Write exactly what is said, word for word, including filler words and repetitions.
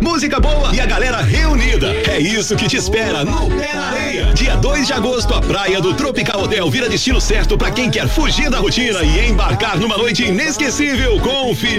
música boa e a galera reunida. É isso que te espera no Pé na Areia. Dia dois de agosto, a praia do Tropical Hotel vira destino certo para quem quer fugir da rotina e embarcar numa noite inesquecível com o filho.